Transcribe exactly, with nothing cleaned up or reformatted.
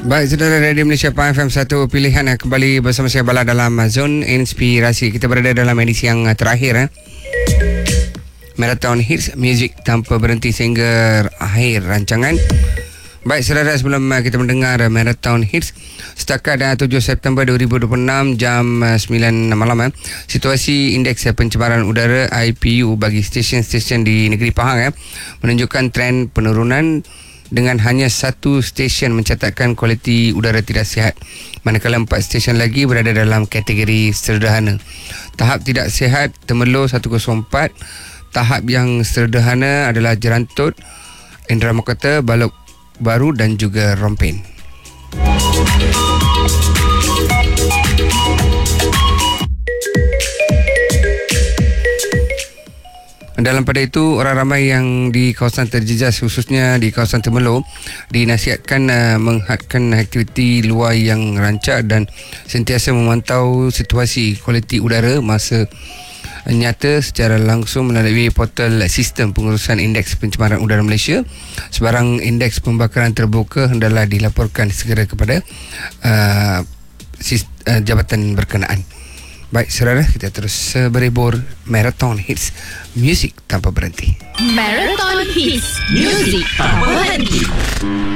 Baik, saudara Radio Malaysia Pahang F M satu pilihan eh, kembali bersama saya Bala dalam Zon Inspirasi. Kita berada dalam edisi yang terakhir eh. Marathon Hits Music tanpa berhenti sehingga akhir rancangan. Baik, saudara, sebelum kita mendengar Marathon Hits setakat tujuh September dua ribu dua puluh enam jam sembilan malam eh, situasi indeks pencemaran udara I P U bagi stesen-stesen di negeri Pahang eh, menunjukkan tren penurunan dengan hanya satu stesen mencatatkan kualiti udara tidak sihat, manakala empat stesen lagi berada dalam kategori sederhana. Tahap tidak sihat Temerloh seratus empat, tahap yang sederhana adalah Jerantut, Indra Makata, Balok Baru dan juga Rompin. Dalam pada itu, orang ramai yang di kawasan terjejas khususnya di kawasan Temerloh dinasihatkan uh, menghadkan aktiviti luar yang rancak dan sentiasa memantau situasi kualiti udara masa nyata secara langsung melalui portal sistem pengurusan indeks pencemaran udara Malaysia. Sebarang indeks pembakaran terbuka hendaklah dilaporkan segera kepada uh, sist- uh, jabatan berkenaan. Baik, saudara, kita terus uh, berhibur Marathon Hits Music tanpa berhenti. Marathon Hits Music tanpa berhenti.